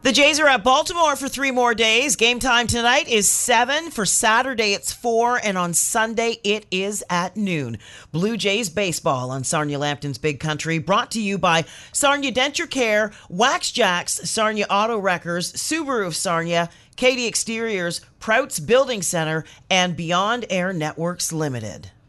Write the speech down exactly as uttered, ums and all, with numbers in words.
The Jays are at Baltimore for three more days. Game time tonight is seven. For Saturday, it's four. And on Sunday, it is at noon. Blue Jays baseball on Sarnia Lambton's Big Country. Brought to you by Sarnia Denture Care, Wax Jacks, Sarnia Auto Wreckers, Subaru of Sarnia, Katie Exteriors, Prouts Building Center, and Beyond Air Networks Limited.